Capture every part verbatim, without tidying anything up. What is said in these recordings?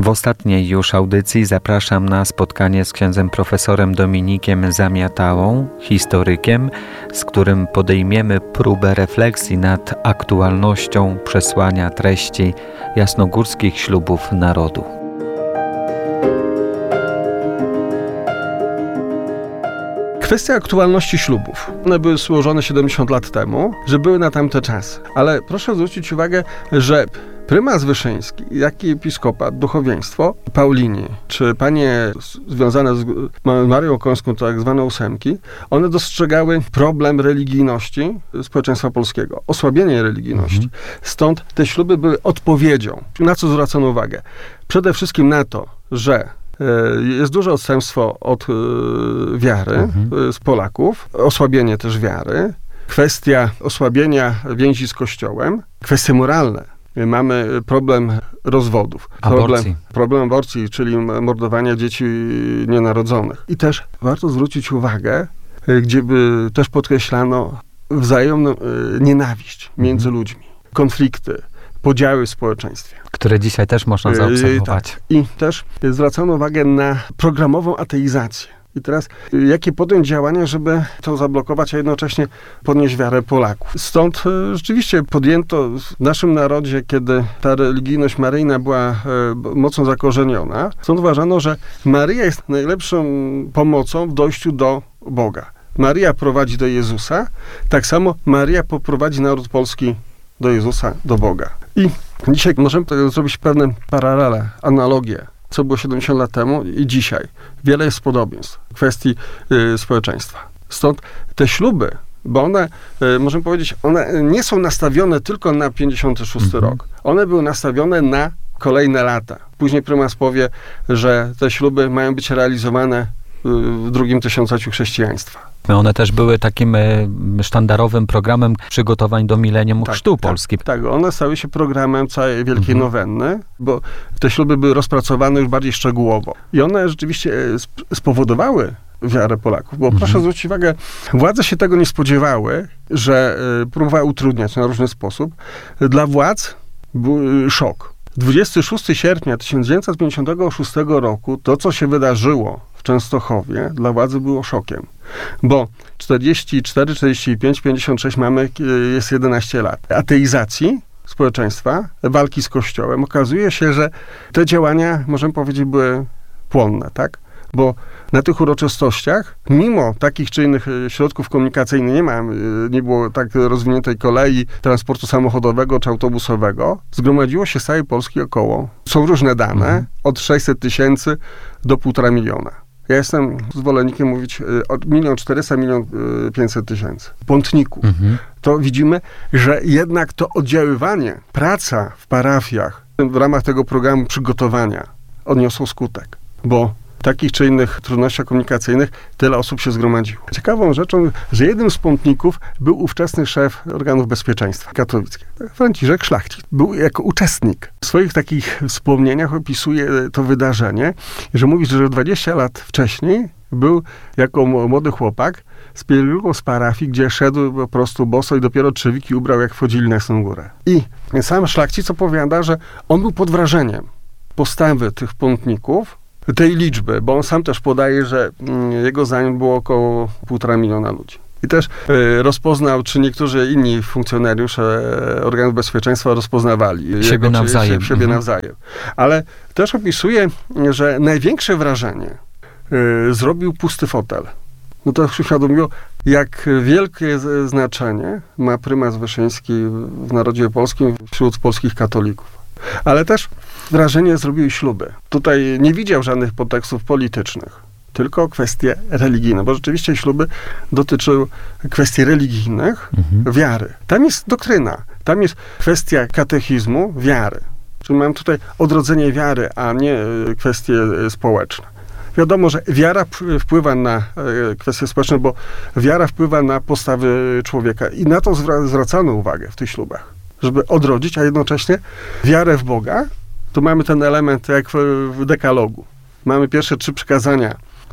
W ostatniej już audycji zapraszam na spotkanie z księdzem profesorem Dominikiem Zamiatałą, historykiem, z którym podejmiemy próbę refleksji nad aktualnością przesłania treści jasnogórskich ślubów narodu. Kwestia aktualności ślubów. One były złożone siedemdziesiąt lat temu, że były na tamte czasy. Ale proszę zwrócić uwagę, że prymas Wyszyński, jak i episkopat, duchowieństwo, Paulini, czy panie związane z Marią Końską, tak zwane ósemki, one dostrzegały problem religijności społeczeństwa polskiego, osłabienie religijności. Mhm. Stąd te śluby były odpowiedzią. Na co zwracono uwagę? Przede wszystkim na to, że jest duże odstępstwo od y, wiary mhm. y, z Polaków, osłabienie też wiary, kwestia osłabienia więzi z Kościołem, kwestie moralne. Mamy problem rozwodów, aborcji. Problem, problem aborcji, czyli mordowania dzieci nienarodzonych. I też warto zwrócić uwagę, gdzie by też podkreślano wzajemną y, nienawiść między mhm. ludźmi, konflikty, podziały w społeczeństwie. Które dzisiaj też można zaobserwować. Tak. I też zwracano uwagę na programową ateizację. I teraz jakie podjąć działania, żeby to zablokować, a jednocześnie podnieść wiarę Polaków. Stąd e, rzeczywiście podjęto w naszym narodzie, kiedy ta religijność maryjna była e, mocno zakorzeniona, stąd uważano, że Maryja jest najlepszą pomocą w dojściu do Boga. Maryja prowadzi do Jezusa, tak samo Maryja poprowadzi naród polski do Jezusa, do Boga. I dzisiaj możemy tego zrobić pewne paralele, analogie, co było siedemdziesiąt lat temu i dzisiaj. Wiele jest podobieństw w kwestii y, społeczeństwa. Stąd te śluby, bo one, y, możemy powiedzieć, one nie są nastawione tylko na pięćdziesiąty szósty mhm. rok. One były nastawione na kolejne lata. Później prymas powie, że te śluby mają być realizowane w drugim tysiącleciu chrześcijaństwa. One też były takim sztandarowym programem przygotowań do milenium tak, chrztu tak, Polski. Tak, one stały się programem całej Wielkiej mhm. Nowenny, bo te śluby były rozpracowane już bardziej szczegółowo. I one rzeczywiście spowodowały wiarę Polaków, bo mhm. proszę zwrócić uwagę, władze się tego nie spodziewały, że próbowały utrudniać na różny sposób. Dla władz był szok. dwudziestego szóstego sierpnia tysiąc dziewięćset pięćdziesiątego szóstego roku to, co się wydarzyło w Częstochowie, dla władzy było szokiem. Bo czterdzieści cztery, czterdzieści pięć, pięćdziesiąt sześć mamy, jest jedenaście lat. Ateizacji społeczeństwa, walki z Kościołem. Okazuje się, że te działania, możemy powiedzieć, były płonne, tak? Bo na tych uroczystościach, mimo takich czy innych środków komunikacyjnych, nie ma, nie było tak rozwiniętej kolei, transportu samochodowego czy autobusowego, zgromadziło się z całej Polski około, są różne dane, mhm. od sześćset tysięcy do półtora miliona. Ja jestem zwolennikiem mówić od milion czterysta, milion pięćset tysięcy pątników. Mhm. To widzimy, że jednak to oddziaływanie, praca w parafiach w ramach tego programu przygotowania odniosło skutek, bo takich czy innych trudnościach komunikacyjnych tyle osób się zgromadziło. Ciekawą rzeczą, że jednym z pątników był ówczesny szef organów bezpieczeństwa katowickiego, Franciszek Szlachcic. Był jako uczestnik. W swoich takich wspomnieniach opisuje to wydarzenie, że mówi, że dwadzieścia lat wcześniej był jako młody chłopak z pielgrzymką z parafii, gdzie szedł po prostu boso i dopiero trzewiki ubrał, jak wchodzili na Jasną Górę. I sam Szlachcic opowiada, że on był pod wrażeniem postawy tych pątników, tej liczby, bo on sam też podaje, że jego zdaniem było około półtora miliona ludzi. I też y, rozpoznał, czy niektórzy inni funkcjonariusze organów bezpieczeństwa rozpoznawali siebie jego, nawzajem. Siebie mhm. nawzajem. Ale też opisuje, że największe wrażenie y, zrobił pusty fotel. No to uświadomiło, jak wielkie znaczenie ma prymas Wyszyński w narodzie polskim wśród polskich katolików. Ale też wrażenie zrobiły śluby. Tutaj nie widział żadnych podtekstów politycznych, tylko kwestie religijne, bo rzeczywiście śluby dotyczyły kwestii religijnych, mhm. wiary. Tam jest doktryna, tam jest kwestia katechizmu, wiary. Czyli mam tutaj odrodzenie wiary, a nie kwestie społeczne. Wiadomo, że wiara wpływa na kwestie społeczne, bo wiara wpływa na postawy człowieka i na to zwracano uwagę w tych ślubach, żeby odrodzić, a jednocześnie wiarę w Boga. Tu mamy ten element jak w dekalogu. Mamy pierwsze trzy przykazania,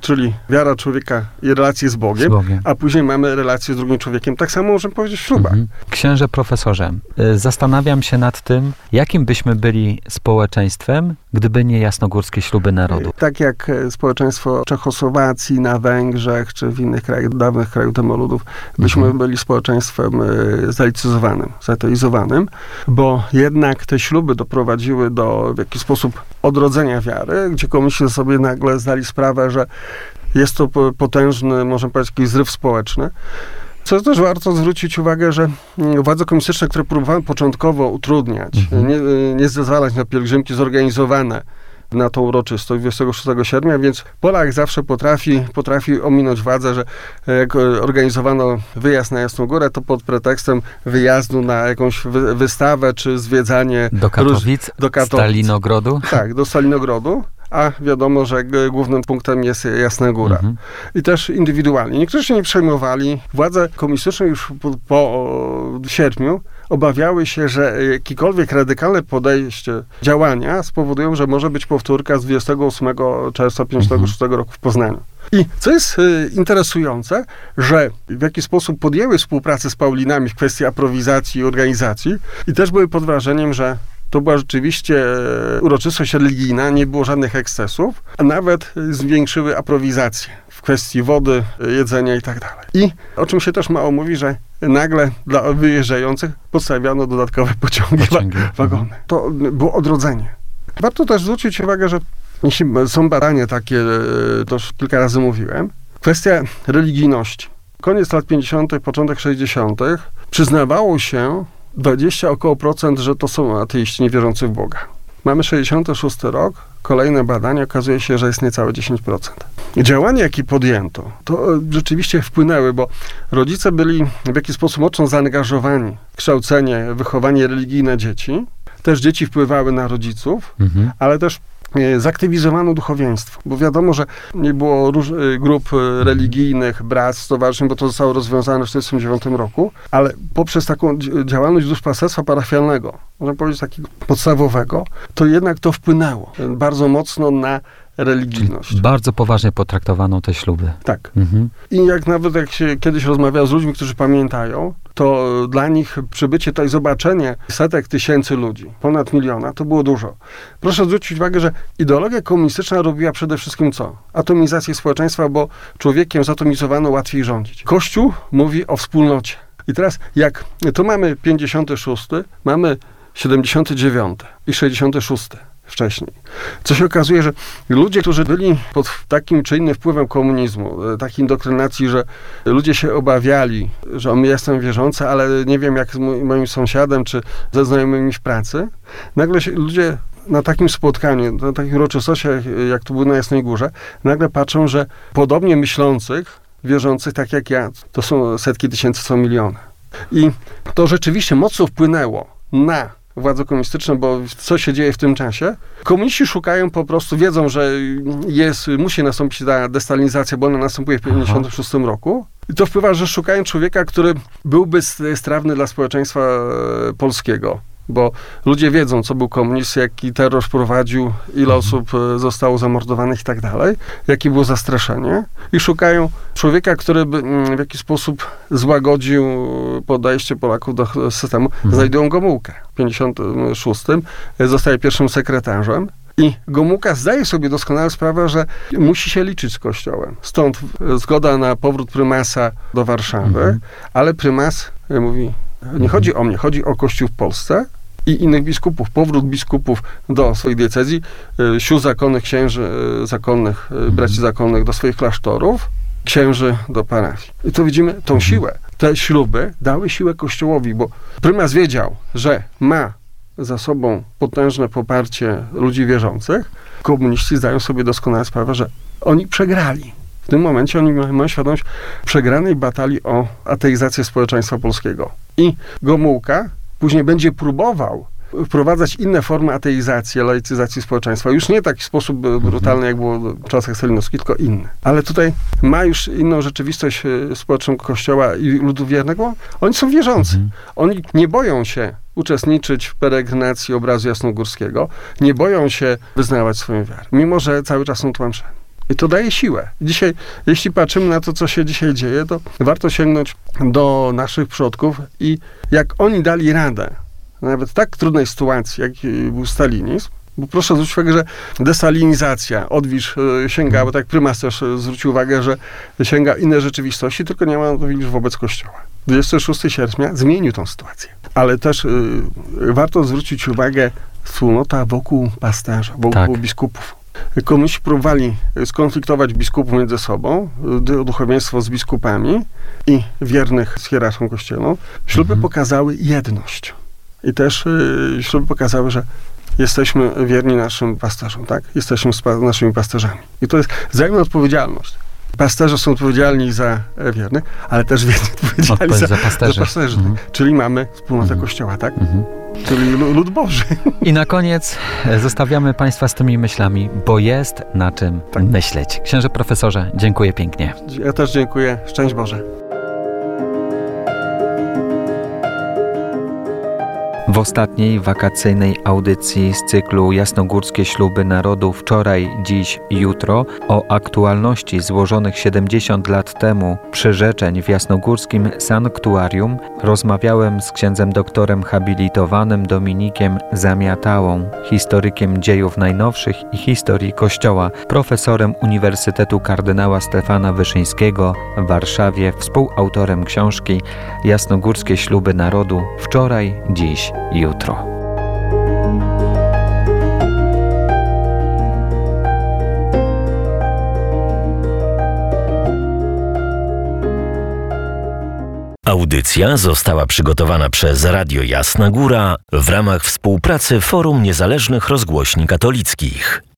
czyli wiara człowieka i relacje z Bogiem, Z Bogiem. a później mamy relacje z drugim człowiekiem. Tak samo możemy powiedzieć w ślubach. Mhm. Księże profesorze, y, zastanawiam się nad tym, jakim byśmy byli społeczeństwem, gdyby nie jasnogórskie śluby narodu. Tak jak e, społeczeństwo Czechosłowacji, na Węgrzech, czy w innych krajach, dawnych krajów demoludów, byśmy Mhm. byli społeczeństwem e, zalicyzowanym, zateizowanym, bo jednak te śluby doprowadziły do w jakiś sposób odrodzenia wiary, gdzie komuniści sobie nagle zdali sprawę, że jest to po- potężny, można powiedzieć, jakiś zryw społeczny. Co też warto zwrócić uwagę, że mm, władze komunistyczne, które próbowały początkowo utrudniać, Mhm. nie, nie zezwalać na pielgrzymki zorganizowane na tą uroczystość dwudziestego szóstego sierpnia, więc Polak zawsze potrafi, potrafi ominąć władzę, że jak organizowano wyjazd na Jasną Górę, to pod pretekstem wyjazdu na jakąś wy, wystawę czy zwiedzanie Do Katowic, do Katowic. Stalinogrodu. Tak, do Stalinogrodu, a wiadomo, że g- głównym punktem jest Jasna Góra. Mhm. I też indywidualnie. Niektórzy się nie przejmowali. Władze komunistyczne już po, po o, sierpniu obawiały się, że jakiekolwiek radykalne podejście działania spowodują, że może być powtórka z dwudziestego ósmego czerwca pięćdziesiątego szóstego roku w Poznaniu. I co jest y, interesujące, że w jaki sposób podjęły współpracę z Paulinami w kwestii aprowizacji i organizacji i też były pod wrażeniem, że to była rzeczywiście uroczystość religijna, nie było żadnych ekscesów, a nawet zwiększyły aprowizację w kwestii wody, jedzenia i tak dalej. I o czym się też mało mówi, że nagle dla wyjeżdżających podstawiano dodatkowe pociągi, Pociągi. wa- wagony. To było odrodzenie. Warto też zwrócić uwagę, że jeśli są badania takie, to już kilka razy mówiłem, kwestia religijności. Koniec lat pięćdziesiątych, początek sześćdziesiątych przyznawało się dwadzieścia około procent, że to są ateiści niewierzący w Boga. Mamy sześćdziesiąty szósty rok, kolejne badania, okazuje się, że jest niecałe dziesięć procent. Działania, jakie podjęto, to e, rzeczywiście wpłynęły, bo rodzice byli w jakiś sposób mocno zaangażowani w kształcenie, wychowanie religijne dzieci. Też dzieci wpływały na rodziców, Mhm. ale też e, zaktywizowano duchowieństwo, bo wiadomo, że nie było róż, e, grup e, religijnych, bractw, stowarzyszeń, bo to zostało rozwiązane w tysiąc dziewięćset czterdziestym dziewiątym roku, ale poprzez taką dzi- działalność duszpasterstwa parafialnego, można powiedzieć takiego podstawowego, to jednak to wpłynęło e, bardzo mocno na religijność. Bardzo poważnie potraktowano te śluby. Tak. Mhm. I jak nawet jak się kiedyś rozmawiał z ludźmi, którzy pamiętają, to dla nich przybycie tutaj, zobaczenie setek tysięcy ludzi, ponad miliona, to było dużo. Proszę zwrócić uwagę, że ideologia komunistyczna robiła przede wszystkim co? Atomizację społeczeństwa, bo człowiekiem zatomizowano łatwiej rządzić. Kościół mówi o wspólnocie. I teraz jak tu mamy pięćdziesiąty szósty, mamy siedemdziesiąty dziewiąty i sześćdziesiąty szósty. Wcześniej. Co się okazuje, że ludzie, którzy byli pod takim czy innym wpływem komunizmu, takiej indoktrynacji, że ludzie się obawiali, że o, my jestem wierzący, ale nie wiem jak z mo- moim sąsiadem, czy ze znajomymi w pracy, nagle się ludzie na takim spotkaniu, na takich uroczystościach, jak to było na Jasnej Górze, nagle patrzą, że podobnie myślących, wierzących tak jak ja, to są setki tysięcy, są miliony. I to rzeczywiście mocno wpłynęło na władze komunistyczne, bo co się dzieje w tym czasie? Komuniści szukają po prostu, wiedzą, że jest, musi nastąpić ta destalinizacja, bo ona następuje w tysiąc dziewięćset pięćdziesiątym szóstym roku. I to wpływa, że szukają człowieka, który byłby strawny dla społeczeństwa polskiego. Bo ludzie wiedzą, co był komunizm, jaki terror wprowadził, ile osób zostało zamordowanych i tak dalej, jakie było zastraszenie. I szukają człowieka, który by w jakiś sposób złagodził podejście Polaków do systemu. Mhm. Znajdują Gomułkę. W pięćdziesiątym szóstym zostaje pierwszym sekretarzem. I Gomułka zdaje sobie doskonale sprawę, że musi się liczyć z Kościołem. Stąd zgoda na powrót prymasa do Warszawy, Mhm. ale prymas mówi, nie chodzi o mnie, chodzi o Kościół w Polsce i innych biskupów. Powrót biskupów do swojej diecezji, y, sił zakonnych księży, y, zakonnych, y, braci zakonnych do swoich klasztorów, księży do parafii. I tu widzimy tą siłę. Te śluby dały siłę Kościołowi, bo prymas wiedział, że ma za sobą potężne poparcie ludzi wierzących. Komuniści zdają sobie doskonale sprawę, że oni przegrali. W tym momencie oni mają świadomość przegranej batalii o ateizację społeczeństwa polskiego. I Gomułka później będzie próbował wprowadzać inne formy ateizacji, laicyzacji społeczeństwa. Już nie taki sposób brutalny, jak było w czasach stalinowskich, tylko inny. Ale tutaj ma już inną rzeczywistość społeczną Kościoła i ludu wiernego. Oni są wierzący. Mhm. Oni nie boją się uczestniczyć w peregrinacji obrazu jasnogórskiego, nie boją się wyznawać swoją wiarę, mimo że cały czas są tłamszeni. I to daje siłę. Dzisiaj, jeśli patrzymy na to, co się dzisiaj dzieje, to warto sięgnąć do naszych przodków i jak oni dali radę, nawet w tak trudnej sytuacji, jak był stalinizm, bo proszę zwrócić uwagę, że desalinizacja, odwilż sięga, bo tak prymas też zwrócił uwagę, że sięga innej rzeczywistości, tylko nie ma odwilż wobec Kościoła. dwudziestego szóstego sierpnia zmienił tą sytuację. Ale też y, warto zwrócić uwagę wspólnota wokół pasterza, wokół tak. biskupów. Komuniści próbowali skonfliktować biskupów między sobą, duchowieństwo z biskupami i wiernych z hierarchią kościelną. Śluby mhm. pokazały jedność. I też y, śluby pokazały, że jesteśmy wierni naszym pasterzom, tak? Jesteśmy spa- naszymi pasterzami. I to jest wzajemna odpowiedzialność. Pasterze są odpowiedzialni za wiernych, ale też wierni odpowiedzialni za, za pasterzy. Za pasterzy mhm. tak? Czyli mamy wspólnotę mhm. Kościoła, tak? Mhm. Czyli lud Boży. I na koniec zostawiamy Państwa z tymi myślami, bo jest na czym tak. myśleć. Księże profesorze, dziękuję pięknie. Ja też dziękuję. Szczęść Boże. W ostatniej wakacyjnej audycji z cyklu Jasnogórskie Śluby Narodu Wczoraj, Dziś, Jutro o aktualności złożonych siedemdziesiąt lat temu przyrzeczeń w jasnogórskim sanktuarium rozmawiałem z księdzem doktorem habilitowanym Dominikiem Zamiatałą, historykiem dziejów najnowszych i historii Kościoła, profesorem Uniwersytetu Kardynała Stefana Wyszyńskiego w Warszawie, współautorem książki Jasnogórskie Śluby Narodu Wczoraj, Dziś, Jutro. Audycja została przygotowana przez Radio Jasna Góra w ramach współpracy Forum Niezależnych Rozgłośni Katolickich.